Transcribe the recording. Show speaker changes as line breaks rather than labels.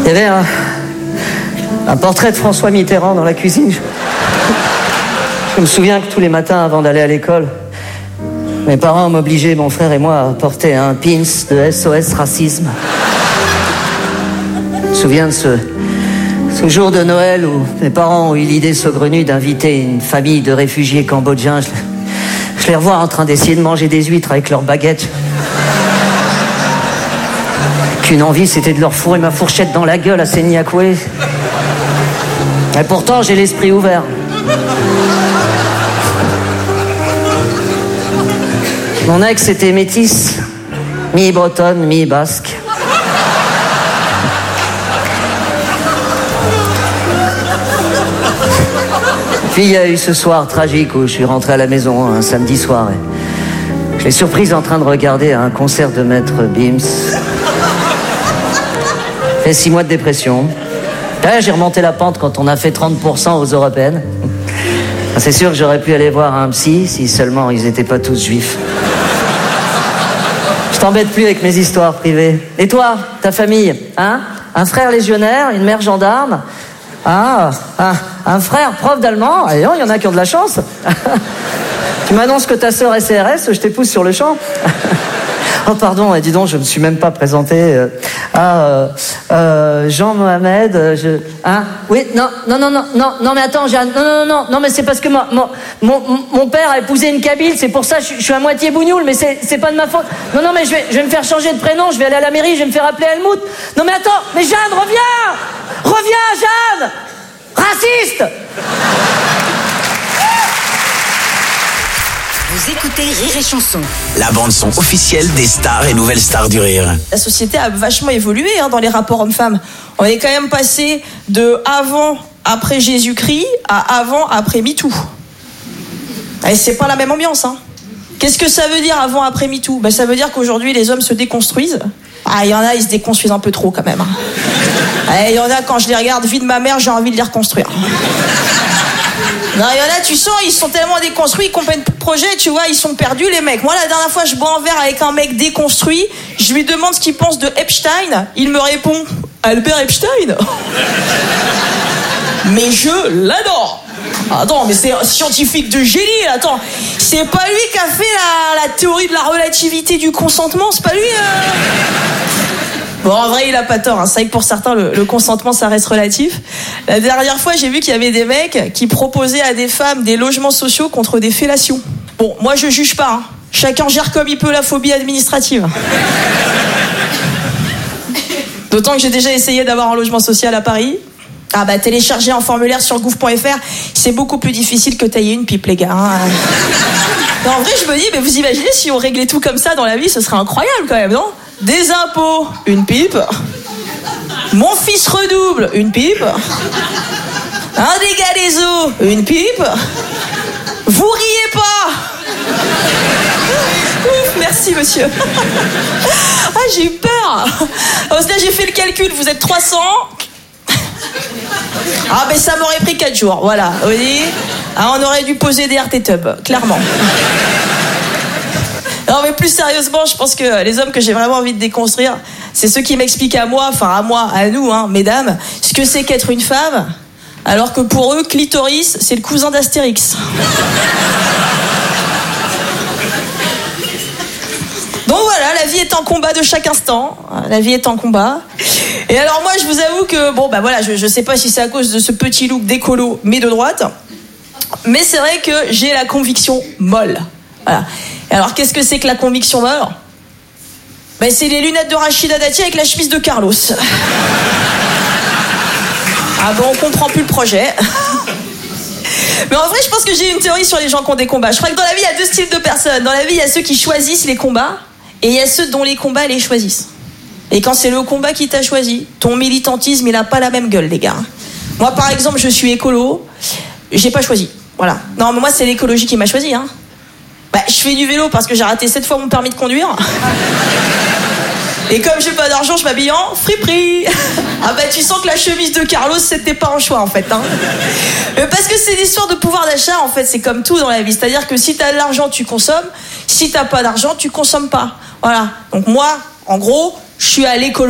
Il y avait un portrait de François Mitterrand dans la cuisine. Je me souviens que tous les matins avant d'aller à l'école, mes parents m'obligeaient, mon frère et moi, à porter un pins de SOS Racisme. Je me souviens de ce jour de Noël où mes parents ont eu l'idée saugrenue d'inviter une famille de réfugiés cambodgiens. Je les revois en train d'essayer de manger des huîtres avec leurs baguettes. Qu'une envie, c'était de leur fourrer ma fourchette dans la gueule à ces Niakoué. Et pourtant, j'ai l'esprit ouvert. Mon ex était métisse, mi-bretonne, mi-basque. Puis il y a eu ce soir tragique où je suis rentré à la maison un samedi soir et je l'ai surprise en train de regarder un concert de Maître Bims. Fait 6 mois de dépression. Là, j'ai remonté la pente quand on a fait 30% aux européennes. C'est sûr que j'aurais pu aller voir un psy si seulement ils n'étaient pas tous juifs. Je t'embête plus avec mes histoires privées. Et toi, ta famille, hein? Un frère légionnaire, une mère gendarme? Ah, un frère prof d'allemand? Allez, il y en a qui ont de la chance. Tu m'annonces que ta sœur est CRS, je t'épouse sur le champ. Oh pardon, et dis donc, je ne suis même pas présenté. Jean-Mohamed, hein? Oui, non, mais attends, non, mais c'est parce que mon père a épousé une Kabyle, c'est pour ça que je suis à moitié bougnoule, mais c'est pas de ma faute. Non, mais je vais me faire changer de prénom, je vais aller à la mairie, je vais me faire appeler Helmut. Non mais attends, mais Jeanne, reviens, Jeanne! Raciste!
Vous écoutez Rire et Chanson.
La bande-son officielle des stars et nouvelles stars du rire.
La société a vachement évolué dans les rapports hommes-femmes. On est quand même passé de avant, après Jésus-Christ à avant, après MeToo. Et c'est pas la même ambiance. Qu'est-ce que ça veut dire avant, après MeToo? Ça veut dire qu'aujourd'hui les hommes se déconstruisent. Il y en a, ils se déconstruisent un peu trop quand même. Il y en a, quand je les regarde, vie de ma mère, j'ai envie de les reconstruire. Non, il y en a, tu sens, ils sont tellement déconstruits, ils comprennent plus de projet, tu vois, ils sont perdus les mecs. Moi, la dernière fois, je bois un verre avec un mec déconstruit, je lui demande ce qu'il pense de Epstein, il me répond « Albert Epstein ?» Mais je l'adore. Attends, mais c'est un scientifique de génie, attends. C'est pas lui qui a fait la théorie de la relativité du consentement, c'est pas lui Bon, en vrai, il a pas tort. C'est vrai que pour certains, le consentement, ça reste relatif. La dernière fois, j'ai vu qu'il y avait des mecs qui proposaient à des femmes des logements sociaux contre des fellations. Bon, moi, je juge pas. Chacun gère comme il peut la phobie administrative. D'autant que j'ai déjà essayé d'avoir un logement social à Paris. Télécharger un formulaire sur gouv.fr, c'est beaucoup plus difficile que tailler une pipe, les gars. Non, en vrai, je me dis, mais vous imaginez si on réglait tout comme ça dans la vie, ce serait incroyable quand même, non? Des impôts, une pipe. Mon fils redouble, une pipe. Un dégât des eaux, une pipe. Vous riez pas. Ouf, merci monsieur. J'ai eu peur. Là, j'ai fait le calcul, vous êtes 300. Ça m'aurait pris 4 jours, voilà. Vous voyez, on aurait dû poser des RT Tub, clairement. Non, mais plus sérieusement, je pense que les hommes que j'ai vraiment envie de déconstruire, c'est ceux qui m'expliquent à nous, mesdames, ce que c'est qu'être une femme, alors que pour eux, clitoris, c'est le cousin d'Astérix. Donc voilà, la vie est un combat de chaque instant. La vie est un combat. Et alors moi, je vous avoue que, je sais pas si c'est à cause de ce petit look d'écolo, mais de droite, mais c'est vrai que j'ai la conviction molle. Voilà. Et alors, qu'est-ce que c'est que la conviction molle? C'est les lunettes de Rachida Dati avec la chemise de Carlos. On comprend plus le projet. Mais en vrai, je pense que j'ai une théorie sur les gens qui ont des combats. Je crois que dans la vie, il y a 2 styles de personnes. Dans la vie, il y a ceux qui choisissent les combats, et il y a ceux dont les combats les choisissent. Et quand c'est le combat qui t'a choisi, ton militantisme, il a pas la même gueule, les gars. Moi, par exemple, je suis écolo, j'ai pas choisi. Voilà. Non, mais moi, c'est l'écologie qui m'a choisi, je fais du vélo parce que j'ai raté 7 fois mon permis de conduire. Et comme j'ai pas d'argent, je m'habille en friperie. Tu sens que la chemise de Carlos, c'était pas un choix en fait. Parce que c'est l'histoire de pouvoir d'achat en fait, c'est comme tout dans la vie. C'est-à-dire que si t'as de l'argent, tu consommes. Si t'as pas d'argent, tu consommes pas. Voilà. Donc moi, en gros, je suis à l'écolo.